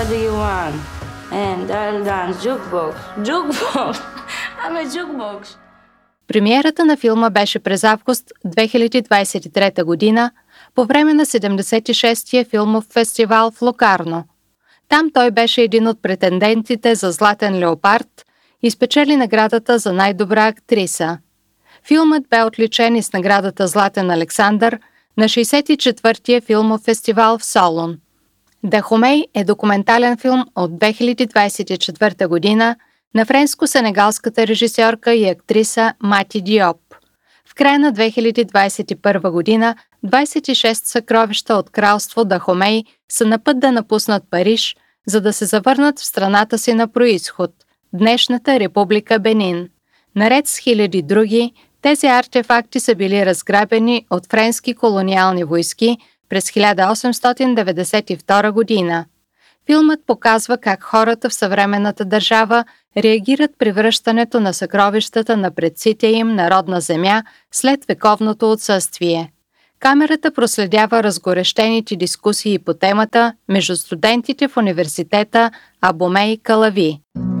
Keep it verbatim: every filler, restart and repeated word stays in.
What do you want? And I'll dance jukebox. Jukebox! I'm a jukebox! Премиерата на филма беше през август две хиляди двадесет и трета година по време на седемдесет и шестия филмов фестивал в Локарно. Там той беше един от претендентите за Златен леопард и спечели наградата за най-добра актриса. Филмът бе отличен и с наградата Златен Александър на шейсет и четвъртия филмов фестивал в Солун. Дахомей е документален филм от две хиляди двадесет и четвърта година на френско-сенегалската режисьорка и актриса Мати Диоп. В края на две хиляди двадесет и първа година двадесет и шест съкровища от кралство Дахомей са на път да напуснат Париж, за да се завърнат в страната си на происход – днешната република Бенин. Наред с хиляди други, тези артефакти са били разграбени от френски колониални войски през хиляда осемстотин деветдесет и втора година. Филмът показва как хората в съвременната държава реагират при връщането на съкровищата на предците им на родна земя след вековното отсъствие. Камерата проследява разгорещените дискусии по темата между студентите в университета Абомей Калави.